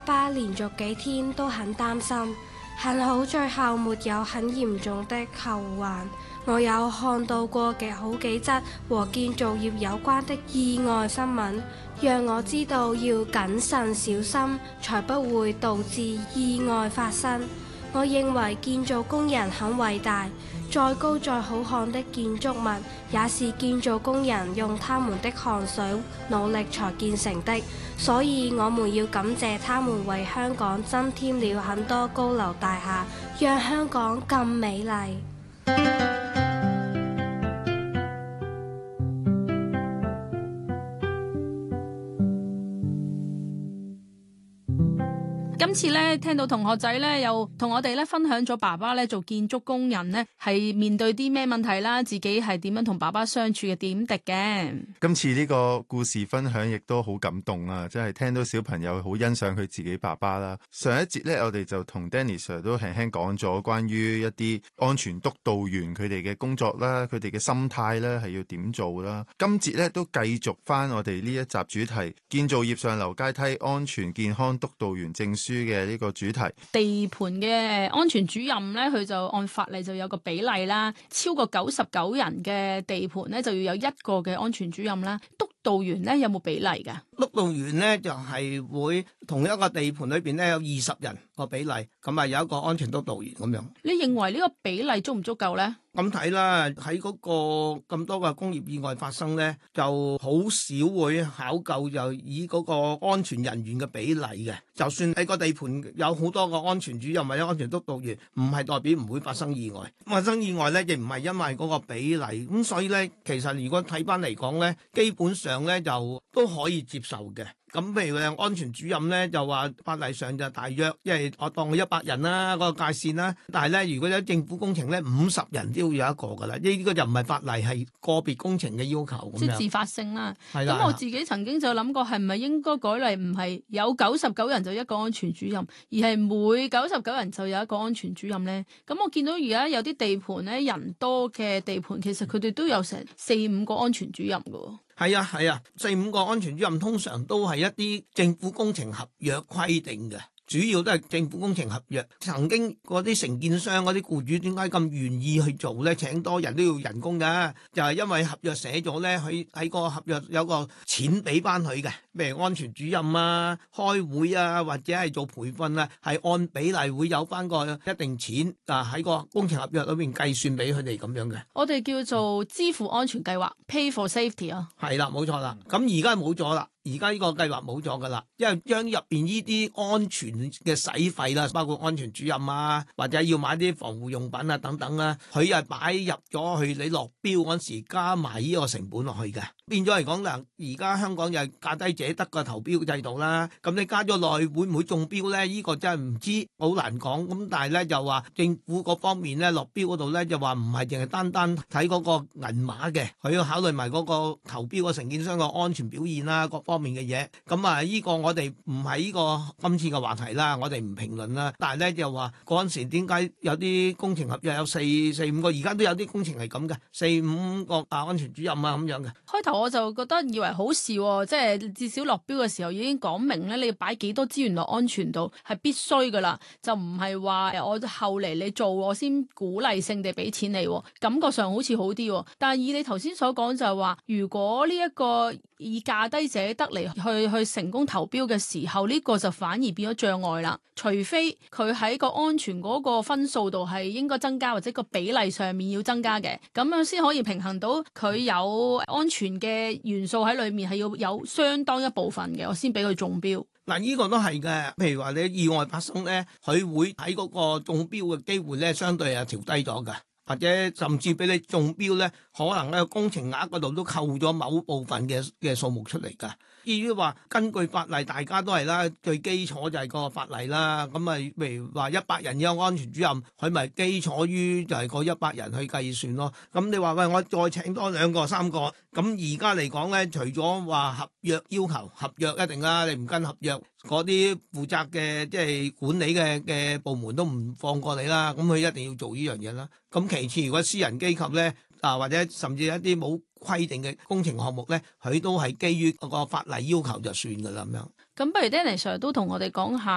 爸連續幾天都很擔心，幸好最後沒有很嚴重的後患。我有看到過好幾則和建造業有關的意外新聞，讓我知道要謹慎小心，才不會導致意外發生。我認為建造工人很偉大，再高再好看的建築物，也是建造工人用他們的汗水努力才建成的。所以我們要感謝他們為香港增添了很多高樓大廈，讓香港更美麗。 今次咧聽到同學仔咧又同我哋咧分享咗爸爸咧做建築工人咧係面對啲咩問題啦，自己係點樣同爸爸相處嘅點滴嘅。 今次呢個故事分享亦都好感動啊！即係聽到小朋友好欣賞佢自己爸爸啦。上一節咧我哋就同 Danny Sir 都輕輕講咗關於一啲安全督導員佢哋嘅工作啦，佢哋嘅心態咧係要點做啦。今節咧都繼續翻我哋呢一集主題建造業上樓階梯安全健康督導員證書嘅呢個主題。地盤嘅安全主任咧，佢就按法例就有個比例啦，超過99人嘅地盤咧就要有一個嘅安全主任啦。督導員咧有冇比例㗎？ 督導員咧就係會同一個地盤裏邊咧有20人個比例，咁啊有一個安全督導員咁樣。你認為呢個比例足唔足夠咧？咁睇啦，喺嗰個咁多嘅工業意外發生咧，就好少會考究就以嗰個安全人員嘅比例嘅。就算喺個地盤有好多個安全主任或者安全督導員，唔係代表唔會發生意外。發生意外咧，亦唔係因為嗰個比例。咁所以咧，其實如果睇翻嚟講咧，基本上咧就都可以接受嘅。咁譬如安全主任咧就話法例上就大約，因為我當佢100人啦，嗰個界線啦。但係咧，如果有政府工程咧，50人都要有一個噶啦。呢個就唔係法例，係個別工程嘅要求咁樣。即係自發性啦。係啦。咁我自己曾經就諗過，係唔係應該改例，唔係有99人就一個安全主任，而係每99人就有一個安全主任咧？咁我見到而家有啲地盤咧，人多嘅地盤，其實佢哋都有成4-5個安全主任噶。係啊，4-5個安全主任通常都係一啲政府工程合約規定嘅。主要都係政府工程合約。曾經嗰啲承建商嗰啲僱主點解咁願意去做咧？請多人都要人工㗎，就係因為合約寫咗咧，佢喺個合約有個錢俾翻佢嘅，譬如安全主任啊、開會啊，或者係做培訓啊，係按比例會有翻個一定錢啊，喺個工程合約裏邊計算俾佢哋咁樣嘅。我哋叫做支付安全計劃 （Pay for Safety） 啊。係啦，冇錯啦。咁而家冇咗啦。而家呢個計劃冇咗噶啦，因為將入邊呢啲安全嘅使費啦，包括安全主任啊，或者要買啲防護用品啊等等啦，佢係擺入咗去你落標嗰時加埋呢個成本落去嘅。變咗嚟講嗱，而家香港又係價低者得個投標制度啦，咁你加咗落去會唔會中標咧？呢個真係唔知，好難講。咁但係咧就話政府嗰方面咧落標嗰度咧就話唔係淨係單單睇嗰個銀碼嘅，佢要考慮埋嗰個投標個承建商個安全表現啦，各方面嘅嘢。咁啊呢個我哋唔係呢個今次嘅話題啦，我哋唔評論啦。但係咧就話嗰陣時點解有啲工程合約有4-5個，而家都有啲工程係咁嘅，4-5個安全主任啊咁樣嘅。開頭我就覺得以為好事喎，即係至少落標嘅時候已經講明咧，你要擺幾多資源落安全度係必須噶啦，就唔係話我後嚟你做我先鼓勵性地俾錢你，感覺上好似好啲。但係以你頭先所講就係話，如果呢一個以價低者得嚟去成功投標嘅時候，呢個就反而變咗障礙啦。除非佢喺個安全嗰個分數度係應該增加，或者個比例上面要增加嘅，咁樣先可以平衡到佢有安全嘅元素喺裏面，係要有相當一部分嘅，我先俾佢中標。嗱，呢個都係嘅。譬如話你意外發生咧，佢會喺嗰個中標嘅機會咧，相對係調低咗㗎。或者甚至俾你中標咧，可能喺工程額嗰度都扣咗某部分嘅數目出嚟㗎。至於話根據法例，大家都係啦，最基礎就係個法例啦。咁啊，譬如話100人有安全主任，佢咪基礎於就係個100人去計算咯。咁你話喂，我再請多2個3個，咁而家嚟講咧，除咗話合約要求，合約一定啦，你唔跟合約，嗰啲負責嘅即係管理嘅部門都唔放過你啦。咁佢一定要做呢樣嘢啦。咁其次，如果私人機構咧，或者甚至一啲冇規定嘅工程項目咧，佢都係基於個法例要求就算㗎啦咁樣。咁不如 Danny Sir 都同我哋講下。